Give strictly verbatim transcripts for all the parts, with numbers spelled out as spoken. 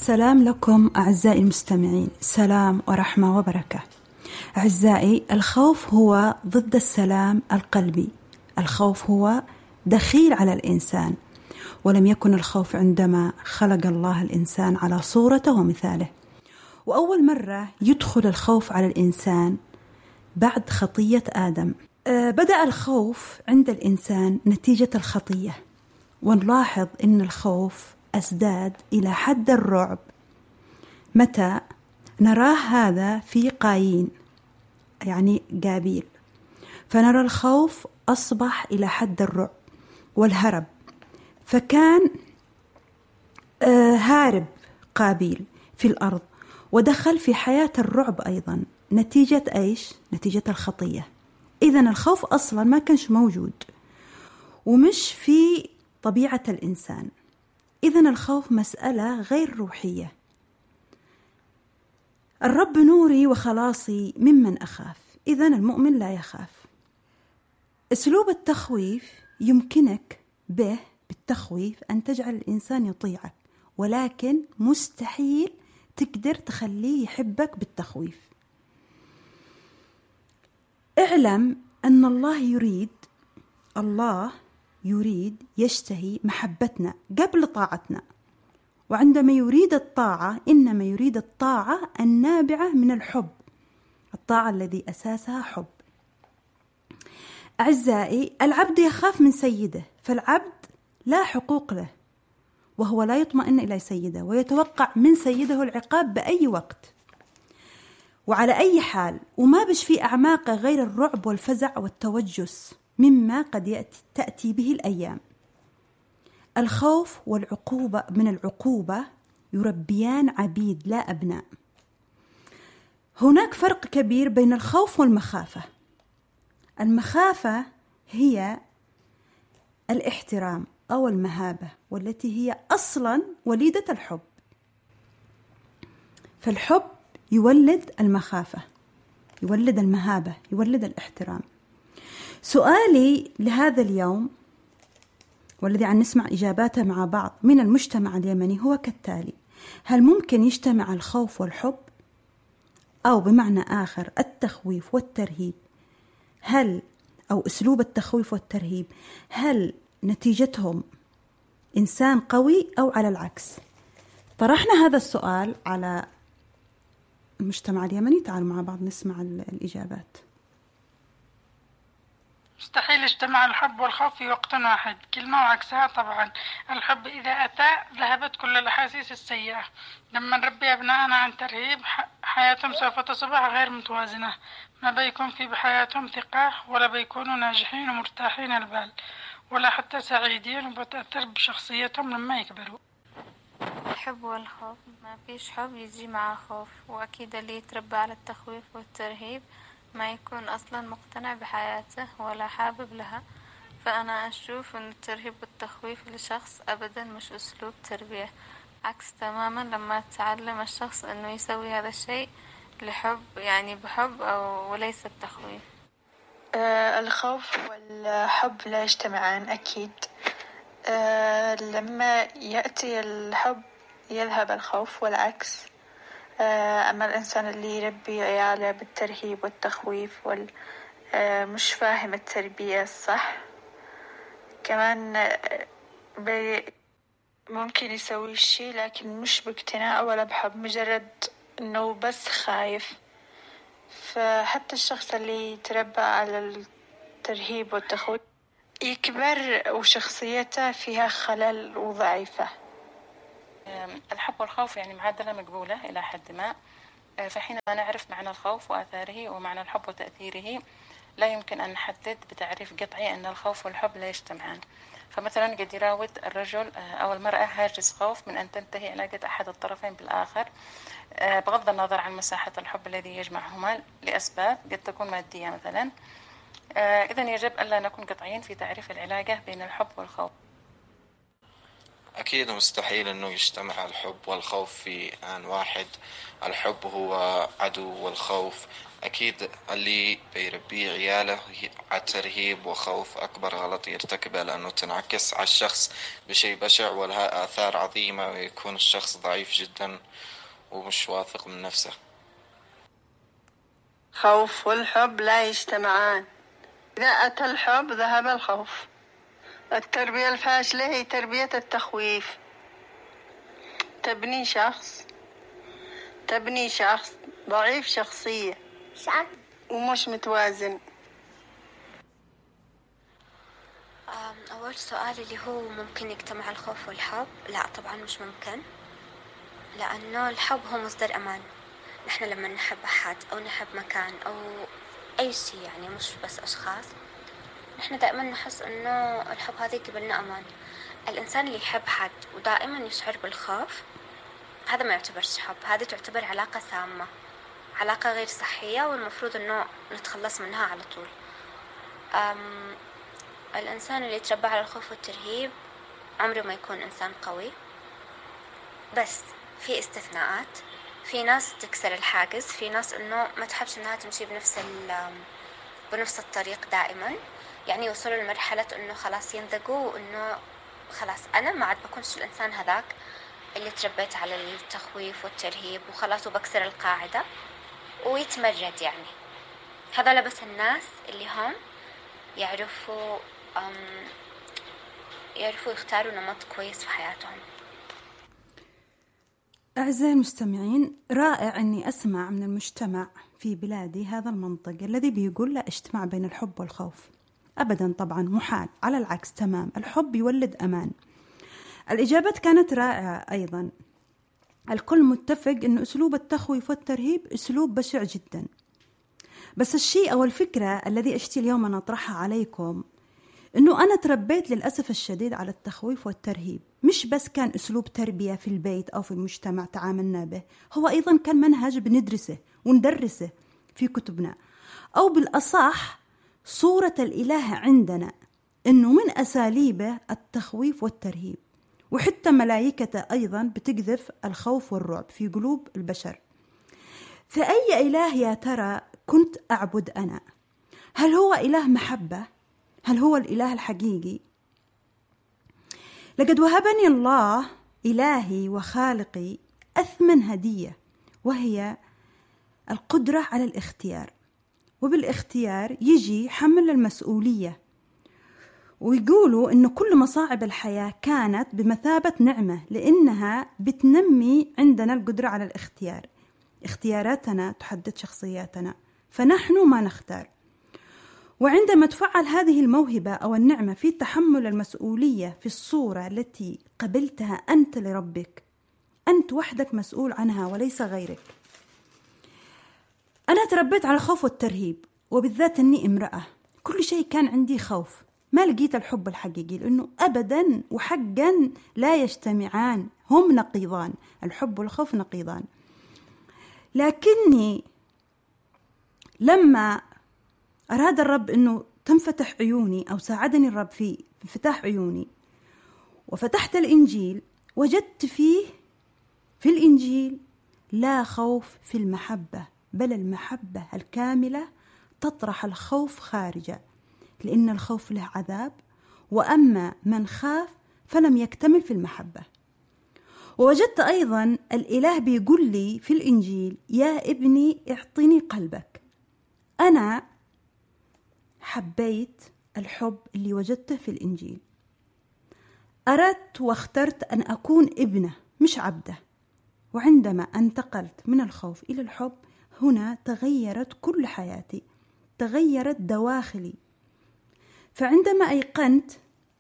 السلام لكم أعزائي المستمعين، سلام ورحمة وبركة. أعزائي، الخوف هو ضد السلام القلبي. الخوف هو دخيل على الإنسان، ولم يكن الخوف عندما خلق الله الإنسان على صورته ومثاله. وأول مرة يدخل الخوف على الإنسان بعد خطية آدم. أه بدأ الخوف عند الإنسان نتيجة الخطية، ونلاحظ أن الخوف ازداد إلى حد الرعب متى نراه هذا في قايين، يعني قابيل، فنرى الخوف أصبح إلى حد الرعب والهرب، فكان آه هارب قابيل في الأرض ودخل في حياة الرعب أيضا نتيجة إيش؟ نتيجة الخطية. إذن الخوف أصلا ما كانش موجود ومش في طبيعة الإنسان. إذن الخوف مسألة غير روحية. الرب نوري وخلاصي ممن أخاف، إذن المؤمن لا يخاف. أسلوب التخويف يمكنك به بالتخويف أن تجعل الإنسان يطيعك، ولكن مستحيل تقدر تخليه يحبك بالتخويف. اعلم أن الله يريد الله يريد يشتهي محبتنا قبل طاعتنا، وعندما يريد الطاعة إنما يريد الطاعة النابعة من الحب، الطاعة الذي أساسها حب. أعزائي، العبد يخاف من سيده، فالعبد لا حقوق له، وهو لا يطمئن إلى سيده، ويتوقع من سيده العقاب بأي وقت وعلى أي حال، وما بش في أعماقه غير الرعب والفزع والتوجس مما قد يأتي تأتي به الأيام. الخوف والعقوبة من العقوبة يربيان عبيد لا أبناء. هناك فرق كبير بين الخوف والمخافة. المخافة هي الاحترام أو المهابة، والتي هي أصلا وليدة الحب، فالحب يولد المخافة، يولد المهابة، يولد الاحترام. سؤالي لهذا اليوم والذي عن نسمع إجاباته مع بعض من المجتمع اليمني هو كالتالي: هل ممكن يجتمع الخوف والحب؟ أو بمعنى آخر التخويف والترهيب، هل أو أسلوب التخويف والترهيب هل نتيجتهم إنسان قوي أو على العكس؟ طرحنا هذا السؤال على المجتمع اليمني. تعالوا مع بعض نسمع الإجابات. مستحيل اجتمع الحب والخوف في وقت واحد، كلمة وعكسها طبعا. الحب إذا أتى ذهبت كل الأحاسيس السيئة. لما نربي أبنائنا عن ترهيب حياتهم سوف تصبح غير متوازنة، ما بيكون في بحياتهم ثقة، ولا بيكونوا ناجحين ومرتاحين البال، ولا حتى سعيدين، وبتأثر بشخصيتهم لما يكبروا. الحب والخوف، ما فيش حب يجي مع خوف، وأكيد اللي يتربى على التخويف والترهيب ما يكون أصلا مقتنع بحياته ولا حابب لها. فأنا أشوف أن الترهيب والتخويف لشخص أبدا مش أسلوب تربية، عكس تماما لما تعلم الشخص أنه يسوي هذا الشيء لحب، يعني بحب أو وليس التخويف. آه الخوف والحب لا يجتمعان أكيد. آه لما يأتي الحب يذهب الخوف والعكس. أما الإنسان اللي يربي عياله بالترهيب والتخويف ومش فاهم التربية الصح، كمان ممكن يسوي الشيء لكن مش باقتناع ولا بحب، مجرد إنه بس خايف. فحتى الشخص اللي يتربى على الترهيب والتخويف يكبر وشخصيته فيها خلل وضعيفة. الحب والخوف يعني معادلة مقبولة إلى حد ما، فحينما نعرف معنى الخوف وآثاره ومعنى الحب وتأثيره لا يمكن أن نحدد بتعريف قطعي أن الخوف والحب لا يجتمعان. فمثلا قد يراود الرجل أو المرأة هاجس خوف من أن تنتهي علاقة أحد الطرفين بالآخر، بغض النظر عن مساحة الحب الذي يجمعهما لأسباب قد تكون مادية مثلا. إذن يجب ألا نكون قطعيين في تعريف العلاقة بين الحب والخوف. أكيد مستحيل أنه يجتمع الحب والخوف في آن واحد. الحب هو عدو والخوف أكيد اللي بيربيه عياله على ترهيب وخوف أكبر غلط يرتكبه، لأنه تنعكس على الشخص بشيء بشع ولها آثار عظيمة، ويكون الشخص ضعيف جدا ومش واثق من نفسه. خوف والحب لا يجتمعان، إذا أتى الحب ذهب الخوف. التربية الفاشلة هي تربية التخويف، تبني شخص تبني شخص ضعيف شخصية ومش متوازن. أول سؤال اللي هو ممكن يجتمع الخوف والحب، لا طبعا مش ممكن، لأنه الحب هو مصدر أمان. نحن لما نحب أحد أو نحب مكان أو أي شيء، يعني مش بس أشخاص، نحن دائما نحس إنه الحب هذا يقبلنا أمان. الإنسان اللي يحب حد ودائما يشعر بالخوف، هذا ما يعتبرش حب، هذه تعتبر علاقة سامة، علاقة غير صحية، والمفروض إنه نتخلص منها على طول. أم الإنسان اللي يتربى على الخوف والترهيب عمره ما يكون إنسان قوي. بس في استثناءات، في ناس تكسر الحاجز، في ناس إنه ما تحبش إنها تمشي بنفس بنفس الطريق دائما، يعني يوصلوا لمرحلة إنه خلاص ينذقوا إنه خلاص أنا ما عاد بكونش الإنسان هذاك اللي تربيت على التخويف والترهيب وخلاص وبكسر القاعدة ويتمرد. يعني هذول بس الناس اللي هم يعرفوا أم يعرفوا يختاروا نمط كويس في حياتهم. أعزائي المستمعين، رائع أني أسمع من المجتمع في بلادي هذا المنطق الذي بيقول لا اجتماع بين الحب والخوف. أبدا، طبعا محال، على العكس تمام، الحب يولد أمان. الإجابات كانت رائعة أيضا، الكل متفق أن أسلوب التخويف والترهيب أسلوب بشع جدا. بس الشيء أو الفكرة الذي أشتي اليوم أن أطرحها عليكم أنه أنا تربيت للأسف الشديد على التخويف والترهيب. مش بس كان أسلوب تربية في البيت أو في المجتمع تعاملنا به، هو أيضا كان منهج بندرسه وندرسه في كتبنا، أو بالأصح صورة الإله عندنا أنه من أساليبه التخويف والترهيب، وحتى ملايكته أيضا بتقذف الخوف والرعب في قلوب البشر. فأي إله يا ترى كنت أعبد أنا؟ هل هو إله محبة؟ هل هو الإله الحقيقي؟ لقد وهبني الله إلهي وخالقي أثمن هدية، وهي القدرة على الاختيار، وبالاختيار يجي حمل المسؤولية. ويقولوا إنه كل مصاعب الحياة كانت بمثابة نعمة، لأنها بتنمي عندنا القدرة على الاختيار. اختياراتنا تحدد شخصياتنا، فنحن ما نختار. وعندما تفعل هذه الموهبة أو النعمة في تحمل المسؤولية في الصورة التي قبلتها أنت لربك، أنت وحدك مسؤول عنها وليس غيرك. أنا تربيت على الخوف والترهيب، وبالذات أني امرأة، كل شيء كان عندي خوف. ما لقيت الحب الحقيقي، لأنه أبدا وحقا لا يجتمعان، هم نقيضان، الحب والخوف نقيضان. لكني لما أراد الرب أنه تنفتح عيوني، أو ساعدني الرب في فتح عيوني وفتحت الإنجيل، وجدت فيه في الإنجيل لا خوف في المحبة، بل المحبة الكاملة تطرح الخوف خارجا، لأن الخوف له عذاب، وأما من خاف فلم يكتمل في المحبة. ووجدت أيضا الإله بيقول لي في الإنجيل يا ابني اعطني قلبك. أنا حبيت الحب اللي وجدته في الإنجيل، أردت واخترت أن أكون ابنة مش عبدة. وعندما انتقلت من الخوف إلى الحب، هنا تغيرت كل حياتي، تغيرت دواخلي. فعندما أيقنت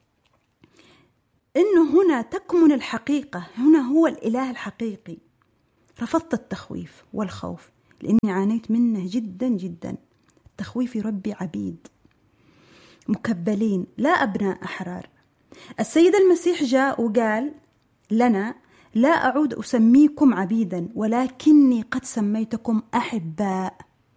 إنه هنا تكمن الحقيقة، هنا هو الإله الحقيقي، رفضت التخويف والخوف، لأني عانيت منه جدا جدا. التخويف يربي عبيد مكبلين لا أبناء أحرار. السيد المسيح جاء وقال لنا لا أعود أسميكم عبيدا، ولكني قد سميتكم أحباء.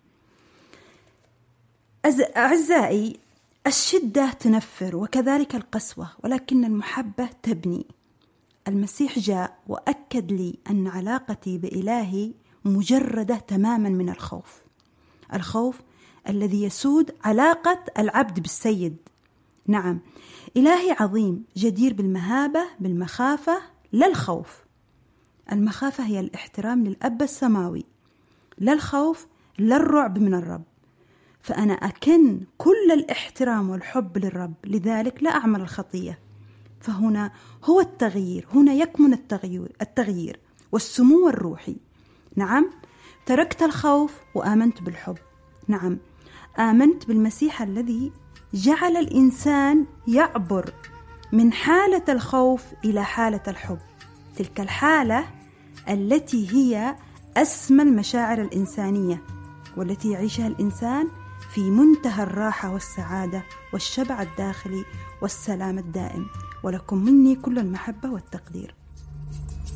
أعزائي، الشدة تنفر وكذلك القسوة، ولكن المحبة تبني. المسيح جاء وأكد لي أن علاقتي بإلهي مجردة تماما من الخوف، الخوف الذي يسود علاقة العبد بالسيد. نعم، إلهي عظيم جدير بالمهابة، بالمخافة، لا الخوف. المخافة هي الاحترام للأب السماوي، لا الخوف، لا الرعب من الرب. فأنا أكن كل الاحترام والحب للرب، لذلك لا أعمل الخطية. فهنا هو التغيير، هنا يكمن التغيير, التغيير والسمو الروحي. نعم، تركت الخوف وآمنت بالحب. نعم، آمنت بالمسيح الذي جعل الإنسان يعبر من حالة الخوف إلى حالة الحب، تلك الحالة التي هي أسمى المشاعر الإنسانية، والتي يعيشها الإنسان في منتهى الراحة والسعادة والشبع الداخلي والسلام الدائم. ولكم مني كل المحبة والتقدير.